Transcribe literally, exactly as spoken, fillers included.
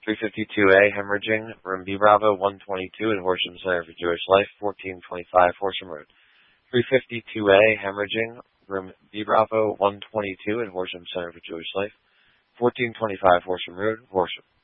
three fifty-two A, hemorrhaging, room B Bravo one twenty-two in Horsham Center for Jewish Life, fourteen twenty-five Horsham Road. three fifty-two A, hemorrhaging, room B Bravo one twenty-two in Horsham Center for Jewish Life, fourteen twenty-five Horsham Road, Horsham.